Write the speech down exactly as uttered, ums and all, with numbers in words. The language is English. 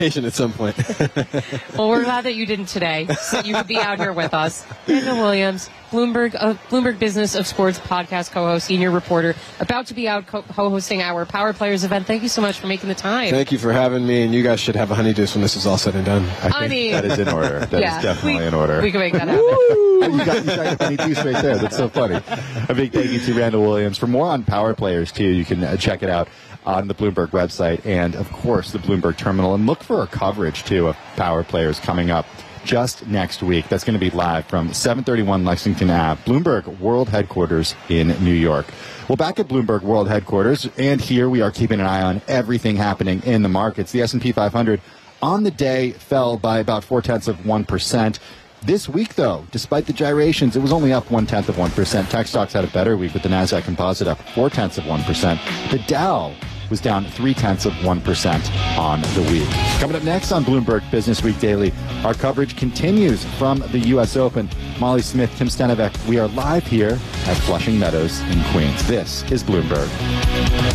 at some point. Well, we're glad that you didn't today, so you could be out here with us. Randall Williams, Bloomberg uh, Bloomberg Business of Sports podcast co-host, senior reporter, about to be out co- co-hosting our Power Players event. Thank you so much for making the time. Thank you for having me, and you guys should have a honey deuce when this is all said and done. I think Honey. that is in order. That yeah, is definitely we, in order. We can make that happen. you got, you got your honey juice right there. That's so funny. A big thank you to Randall Williams. For more on Power Players, too, you can uh, check it out on the Bloomberg website and, of course, the Bloomberg terminal. And look for our coverage, too, of Power Players coming up just next week. That's going to be live from seven thirty-one Lexington Avenue, Bloomberg World Headquarters in New York. Well, back at Bloomberg World Headquarters, and here we are keeping an eye on everything happening in the markets. The S and P five hundred on the day fell by about four-tenths of one percent. This week, though, despite the gyrations, it was only up one-tenth of one percent. Tech stocks had a better week with the NASDAQ Composite up four-tenths of one percent. The Dow was down three-tenths of one percent on the week. Coming up next on Bloomberg Business Week Daily, our coverage continues from the U S Open. Molly Smith, Tim Stenevec, we are live here at Flushing Meadows in Queens. This is Bloomberg.